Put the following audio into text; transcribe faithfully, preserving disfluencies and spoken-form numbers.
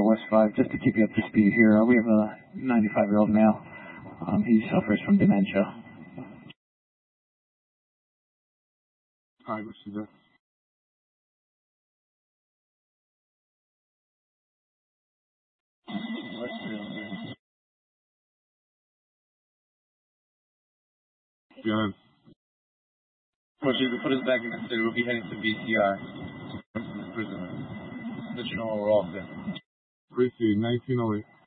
West five, just to keep you up to speed here, uh, we have a ninety-five-year-old male. Um, he suffers from dementia. Hi, what's the death? Yeah. Well, she put us back in custody. We'll be heading to B C R. Prison. Let you know where we're off there. Gracie, nineteen oh eight.